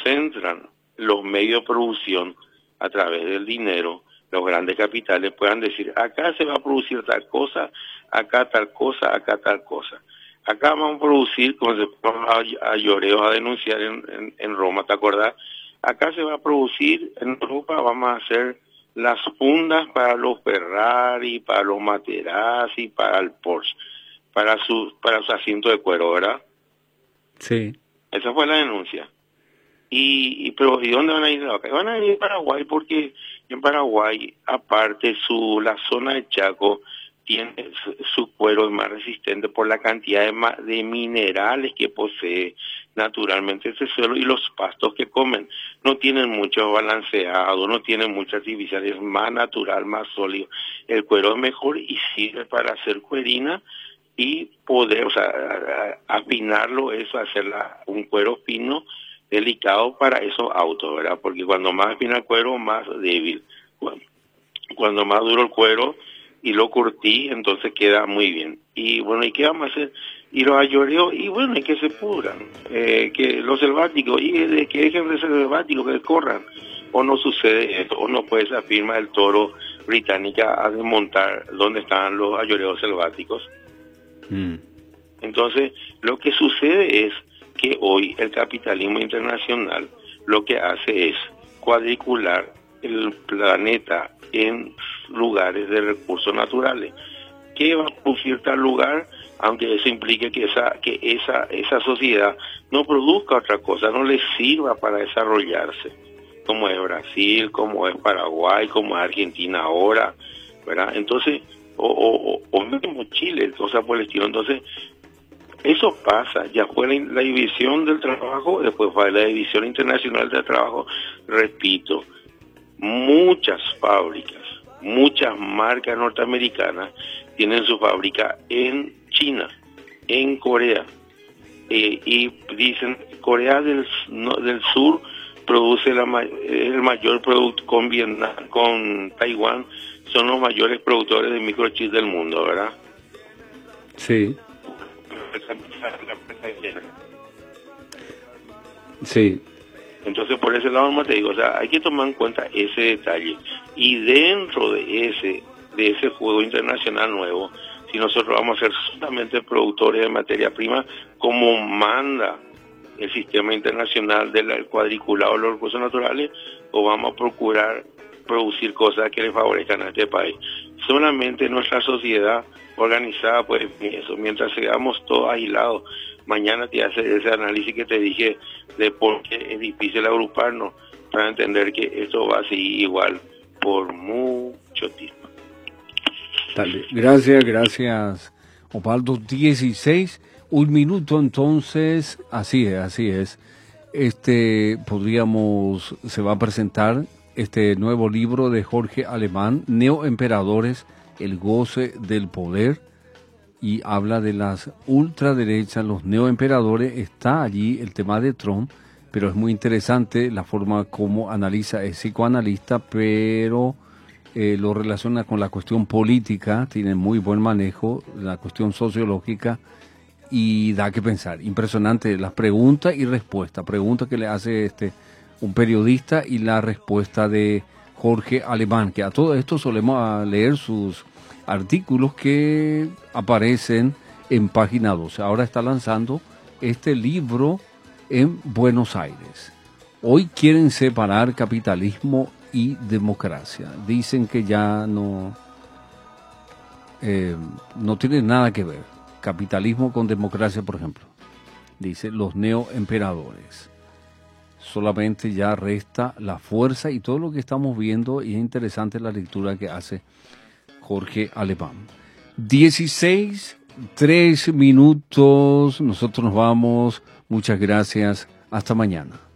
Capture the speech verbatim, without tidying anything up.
concentran los medios de producción a través del dinero, los grandes capitales puedan decir, acá se va a producir tal cosa, acá tal cosa, acá tal cosa. Acá vamos a producir, como se fueron a, a Lloreos a denunciar en, en, en Roma, ¿te acordás? Acá se va a producir, en Europa vamos a hacer las fundas para los Ferrari, para los Materazzi, para el Porsche, para sus para sus asientos de cuero, ¿verdad? Sí. Esa fue la denuncia. Y, y pero ¿y dónde van a ir? Van a ir a Paraguay porque en Paraguay, aparte su la zona de Chaco tiene su, su cuero es más resistente por la cantidad de, ma, de minerales que posee naturalmente ese suelo y los pastos que comen. No tienen mucho balanceado, no tienen mucho artificial, es más natural, más sólido. El cuero es mejor y sirve para hacer cuerina y poder, o sea, afinarlo, eso, hacerla un cuero fino, delicado para esos autos, ¿verdad? Porque cuando más fino el cuero, más débil. Bueno, cuando más duro el cuero y lo curtí, entonces queda muy bien. Y bueno, ¿y qué vamos a hacer? Y los ayoreos, y bueno, y que se pudran, eh, que los selváticos, y de que dejen de ser selváticos, que corran. O no sucede esto, o no puede esa firma del Toro británica a desmontar donde están los ayoreos selváticos. Mm. Entonces, lo que sucede es que hoy el capitalismo internacional lo que hace es cuadricular el planeta en lugares de recursos naturales. ¿Qué va a producir tal lugar? Aunque eso implique que esa que esa esa sociedad no produzca otra cosa, no le sirva para desarrollarse, como es Brasil, como es Paraguay, como es Argentina ahora, ¿verdad? Entonces, o, o, o mismo Chile, cosas por el estilo. Entonces, eso pasa, ya fue la, la división del trabajo, después fue la división internacional del trabajo. Repito, muchas fábricas, muchas marcas norteamericanas tienen su fábrica en China, en Corea, eh, y dicen Corea del, no, del Sur produce la, el mayor producto con Vietnam, con Taiwán, son los mayores productores de microchips del mundo, ¿verdad? Sí. Sí. Entonces, por ese lado, te digo, o sea, hay que tomar en cuenta ese detalle. Y dentro de ese de ese juego internacional nuevo, si nosotros vamos a ser solamente productores de materia prima, como manda el sistema internacional del cuadriculado de los recursos naturales, o vamos a procurar producir cosas que le favorezcan a este país. Solamente nuestra sociedad organizada, pues eso, mientras sigamos todos aislados, mañana te hace ese análisis que te dije de por qué es difícil agruparnos para entender que esto va a seguir igual por mucho tiempo. Dale. Gracias, gracias, Osvaldo. dieciséis, un minuto entonces, así es, así es. Este, podríamos, se va a presentar este nuevo libro de Jorge Alemán, Neoemperadores, el goce del poder, y habla de las ultraderechas, los neoemperadores. Está allí el tema de Trump, pero es muy interesante la forma como analiza, es psicoanalista, pero eh, lo relaciona con la cuestión política, tiene muy buen manejo, la cuestión sociológica, y da que pensar. Impresionante las preguntas y respuestas, preguntas que le hace este un periodista y la respuesta de Jorge Alemán, que a todo esto solemos leer sus artículos que aparecen en página doce. Ahora está lanzando este libro en Buenos Aires. Hoy quieren separar capitalismo y democracia. Dicen que ya no, eh, no tiene nada que ver. Capitalismo con democracia, por ejemplo. Dice los neoemperadores. Solamente ya resta la fuerza y todo lo que estamos viendo, y es interesante la lectura que hace Jorge Alemán. dieciséis, tres minutos, nosotros nos vamos. Muchas gracias. Hasta mañana.